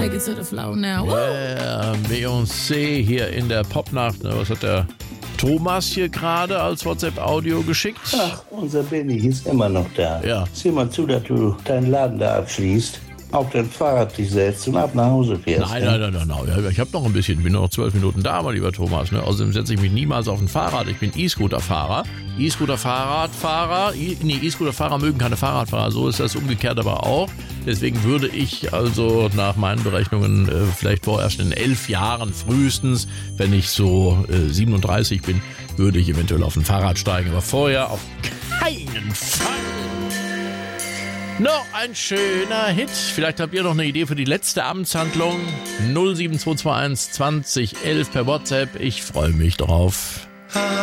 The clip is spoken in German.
take it to the floor now. Yeah, Beyoncé hier in der Popnacht. Was hat der Thomas hier gerade als WhatsApp-Audio geschickt? Ach, unser Benny ist immer noch da. Ja. Sieh mal zu, dass du deinen Laden da abschließt, auf dein Fahrrad dich setzt und ab nach Hause fährst. Nein. Ich habe noch ein bisschen, bin noch 12 Minuten da, mein lieber Thomas. Ne? Außerdem setze ich mich niemals auf ein Fahrrad. Ich bin E-Scooter-Fahrer. E-Scooter-Fahrradfahrer. E-Scooter-Fahrer mögen keine Fahrradfahrer. So ist das umgekehrt aber auch. Deswegen würde ich also nach meinen Berechnungen vielleicht vorerst in 11 Jahren frühestens, wenn ich so 37 bin, würde ich eventuell auf ein Fahrrad steigen. Aber vorher auf keinen Fall. Noch ein schöner Hit. Vielleicht habt ihr noch eine Idee für die letzte Amtshandlung. 07221 20 11 per WhatsApp. Ich freue mich drauf.